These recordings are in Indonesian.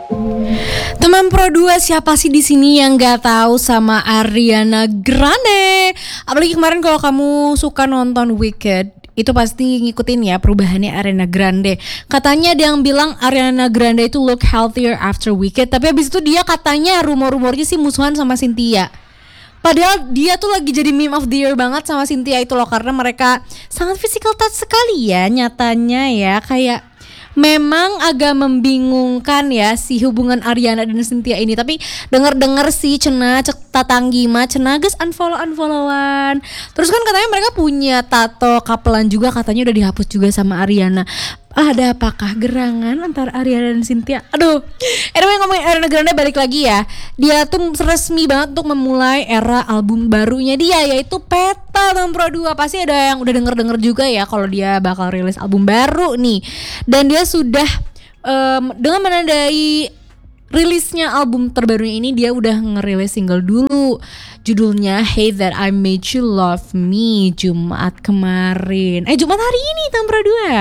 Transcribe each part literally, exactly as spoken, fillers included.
Teman Pro dua, siapa sih di sini yang nggak tahu sama Ariana Grande? Apalagi kemarin kalau kamu suka nonton Wicked, itu pasti ngikutin ya perubahannya Ariana Grande. Katanya ada yang bilang Ariana Grande itu look healthier after Wicked, tapi abis itu dia katanya rumor-rumornya sih musuhan sama Cynthia. Padahal dia tuh lagi jadi meme of the year banget sama Cynthia itu loh, karena mereka sangat physical touch sekali ya nyatanya ya. Kayak memang agak membingungkan ya si hubungan Ariana dan Cynthia ini. Tapi denger-denger sih cenah cek tatanggi mah cenah geus unfollow-unfollowan. Terus kan katanya mereka punya tato kapelan juga, katanya udah dihapus juga sama Ariana. Ada apakah gerangan antara Ariana dan Cynthia? Aduh. Anyway, ngomongin Ariana Grande balik lagi ya. Dia tuh resmi banget untuk memulai era album barunya dia, yaitu Petal dan Pro dua. Pasti ada yang udah denger-denger juga ya kalau dia bakal rilis album baru nih. Dan dia sudah um, dengan menandai rilisnya album terbarunya ini, dia udah ngerilis single dulu. Judulnya Hey That I Made You Love Me, Jumat kemarin. Eh Jumat hari ini Tam Pro dua.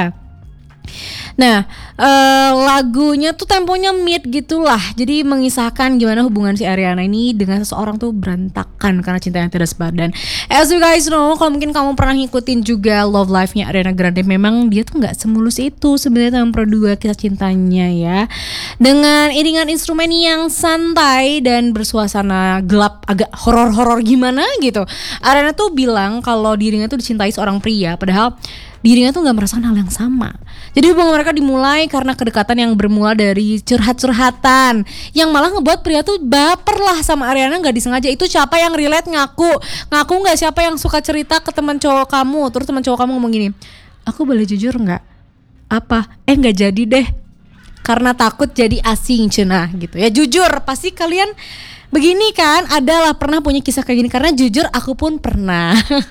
Nah, uh, lagunya tuh temponya mid gitulah. Jadi mengisahkan gimana hubungan si Ariana ini dengan seseorang tuh berantakan karena cinta yang tidak sepadan. As you guys know, kalau mungkin kamu pernah ngikutin juga love life-nya Ariana Grande, memang dia tuh nggak semulus itu sebenarnya dalam Pro dua kisah cintanya ya. Dengan iringan instrumen yang santai dan bersuasana gelap, agak horor-horor gimana gitu. Ariana tuh bilang kalau dirinya tuh dicintai seorang pria, padahal dirinya tuh gak merasakan hal yang sama. Jadi hubungan mereka dimulai karena kedekatan yang bermula dari curhat-curhatan, yang malah ngebuat pria tuh baper lah sama Ariana gak disengaja. Itu siapa yang relate ngaku Ngaku gak siapa yang suka cerita ke teman cowok kamu. Terus teman cowok kamu ngomong gini, aku boleh jujur gak? Apa? Eh gak jadi deh, karena takut jadi asing cenah gitu ya. Jujur, pasti kalian begini kan, adalah pernah punya kisah kayak gini. Karena jujur aku pun pernah.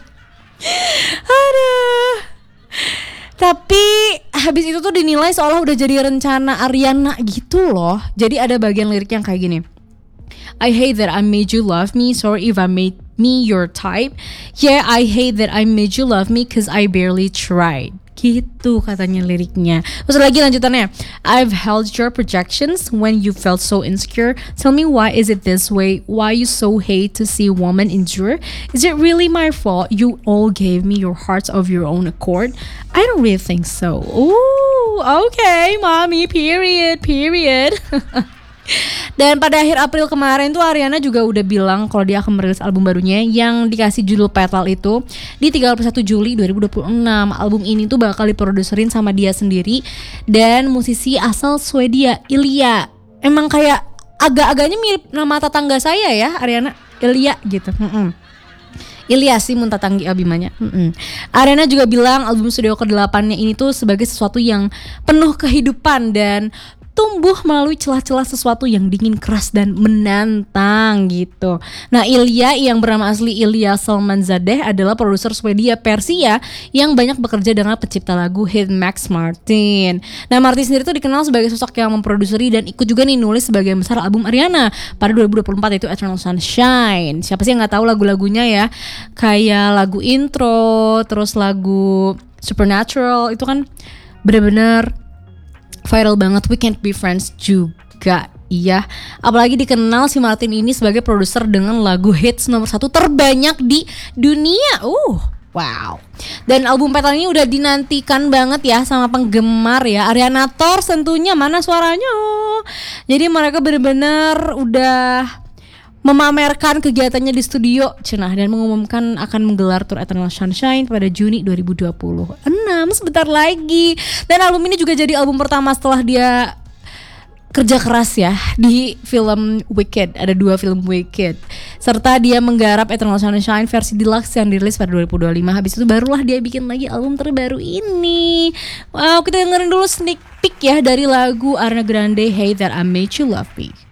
Aduh. Tapi habis itu tuh dinilai seolah udah jadi rencana Ariana gitu loh. Jadi ada bagian lirik yang kayak gini, I hate that I made you love me, sorry if I made me your type. Yeah, I hate that I made you love me cause I barely tried. Gitu katanya liriknya. Terus lagi lanjutannya, I've held your projections when you felt so insecure. Tell me why is it this way? Why you so hate to see a woman endure? Is it really my fault you all gave me your hearts of your own accord? I don't really think so. Ooh, okay, mommy, period, period. Dan pada akhir April kemarin tuh Ariana juga udah bilang kalau dia akan merilis album barunya yang dikasih judul Petal itu di tiga puluh satu Juli dua ribu dua puluh enam. Album ini tuh bakal diproduserin sama dia sendiri dan musisi asal Swedia, Ilya. Emang kayak agak-agaknya mirip nama tetangga saya ya, Ariana, Ilya gitu. Mm-mm. Ilya sih mun tatanggi abimanya. Mm-mm. Ariana juga bilang album studio kedelapannya ini tuh sebagai sesuatu yang penuh kehidupan dan tumbuh melalui celah-celah sesuatu yang dingin, keras dan menantang gitu. Nah, Ilya yang bernama asli Ilya Salmanzadeh adalah produser Swedia Persia yang banyak bekerja dengan pencipta lagu hit Max Martin. Nah, Martin sendiri tuh dikenal sebagai sosok yang memproduseri dan ikut juga nih nulis sebagian besar album Ariana pada dua ribu dua puluh empat, yaitu Eternal Sunshine. Siapa sih yang nggak tahu lagu-lagunya ya? Kayak lagu intro, terus lagu Supernatural itu kan benar-benar viral banget. We Can't Be Friends juga, iya. Apalagi dikenal si Martin ini sebagai produser dengan lagu hits nomor satu terbanyak di dunia. Uh, wow. Dan album Petal ini udah dinantikan banget ya sama penggemar ya. Ariana Tors tentunya, mana suaranya? Jadi mereka benar-benar udah memamerkan kegiatannya di studio cenah dan mengumumkan akan menggelar tour Eternal Sunshine pada Juni dua ribu dua puluh enam, sebentar lagi. Dan album ini juga jadi album pertama setelah dia kerja keras ya di film Wicked. Ada dua film Wicked, serta dia menggarap Eternal Sunshine versi deluxe yang dirilis pada dua ribu dua puluh lima. Habis itu barulah dia bikin lagi album terbaru ini. Wow, kita dengerin dulu sneak peek ya dari lagu Ariana Grande Hey That I Made You Love Me.